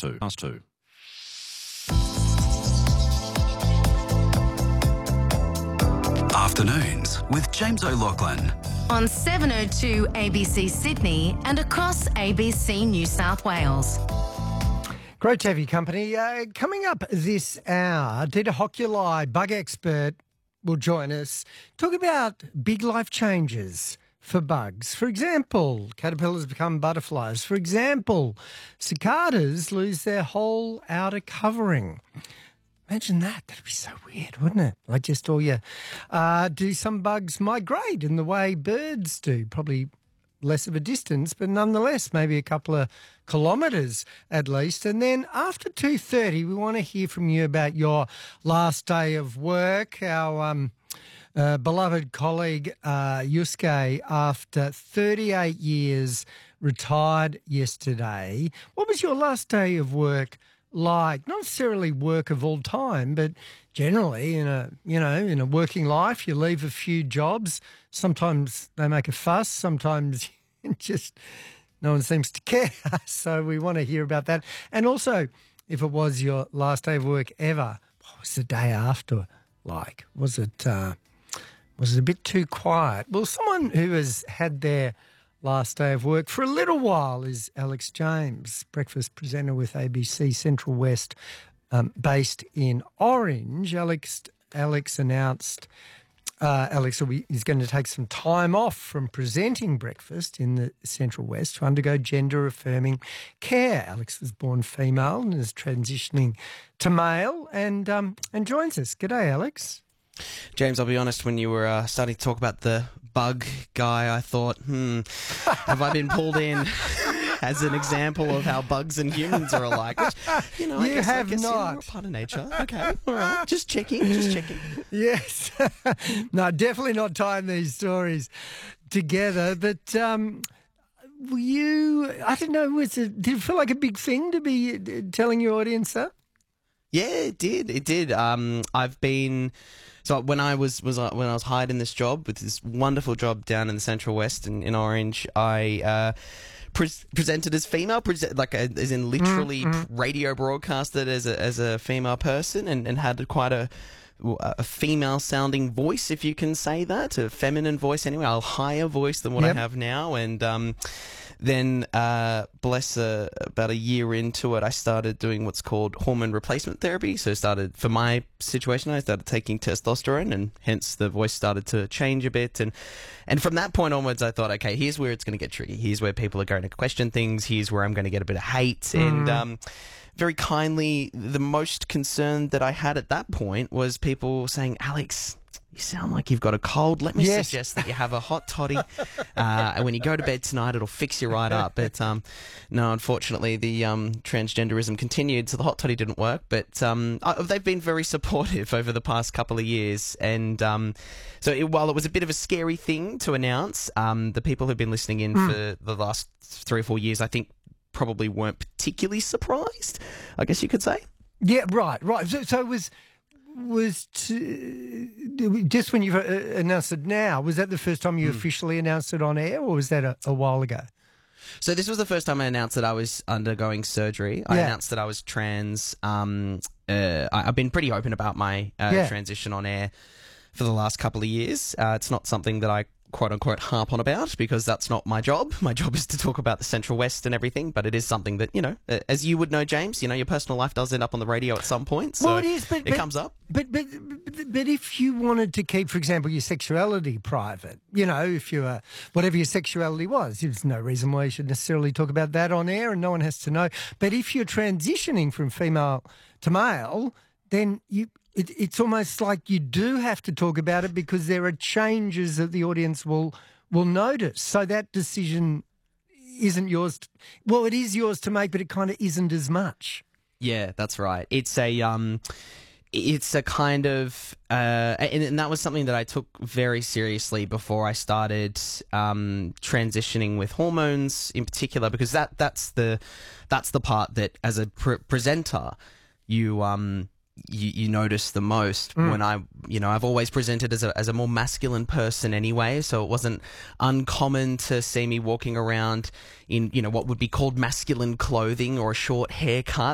2. Afternoons with James O'Loughlin. On 702 ABC Sydney and across ABC New South Wales. Great to have you company. Coming up this hour, Dita Hoculi, bug expert, will join us. Talk about big life changes for bugs. For example, caterpillars become butterflies. For example, cicadas lose their whole outer covering. Imagine that. That'd be so weird, wouldn't it? Like just all your... do some bugs migrate in the way birds do? Probably less of a distance, but nonetheless, maybe a couple of kilometres at least. And then after 2:30, we want to hear from you about your last day of work. Our beloved colleague Yusuke, after 38 years, retired yesterday. What was your last day of work like? Not necessarily work of all time, but generally in a working life, you leave a few jobs. Sometimes they make a fuss. Sometimes just no one seems to care. So we want to hear about that. And also, if it was your last day of work ever, what was the day after like? Was it a bit too quiet? Well, someone who has had their last day of work for a little while is Alex James, breakfast presenter with ABC Central West, based in Orange. Alex announced is going to take some time off from presenting breakfast in the Central West to undergo gender-affirming care. Alex was born female and is transitioning to male and joins us. G'day, Alex. James, I'll be honest, when you were starting to talk about the bug guy, I thought, have I been pulled in as an example of how bugs and humans are alike? Which, I guess not. We're a part of nature. Okay, all right. Just checking. Yes. No, definitely not tying these stories together. But I don't know, did it feel like a big thing to be telling your audience that? Yeah, it did. So when I was hired in this job, with this wonderful job down in the Central West in Orange, I presented as female, as in literally radio broadcasted as a female person, and had quite a female-sounding voice, if you can say that, a feminine voice anyway, a higher voice than what I have now, and then, about a year into it, I started doing what's called hormone replacement therapy. So for my situation, I started taking testosterone, and hence the voice started to change a bit. And from that point onwards, I thought, okay, here's where it's going to get tricky. Here's where people are going to question things. Here's where I'm going to get a bit of hate. And very kindly, the most concern that I had at that point was people saying, Alex, you sound like you've got a cold. Let me suggest that you have a hot toddy, and when you go to bed tonight, it'll fix you right up. But no, unfortunately, the transgenderism continued, so the hot toddy didn't work. But they've been very supportive over the past couple of years, and while it was a bit of a scary thing to announce, the people who've been listening in for the last 3 or 4 years, I think, probably weren't particularly surprised, I guess you could say. Yeah, right. So it was just when you announced it now, was that the first time you officially announced it on air, or was that a while ago? So this was the first time I announced that I was undergoing surgery. I announced that I was trans. I've been pretty open about my transition on air for the last couple of years. It's not something that I quote-unquote harp on about, because that's not my job. My job is to talk about the Central West and everything, but it is something that, as you would know, James, your personal life does end up on the radio at some point, so it is, but it comes up. But if you wanted to keep, for example, your sexuality private, if you were, whatever your sexuality was, there's no reason why you should necessarily talk about that on air and no one has to know. But if you're transitioning from female to male, then it's almost like you do have to talk about it, because there are changes that the audience will notice. So that decision isn't yours. It is yours to make, but it kind of isn't as much. Yeah, that's right. It's a kind of, and that was something that I took very seriously before I started transitioning with hormones in particular, because that's the part that as a presenter you notice the most. When I've always presented as a more masculine person anyway, so it wasn't uncommon to see me walking around in what would be called masculine clothing or a short haircut.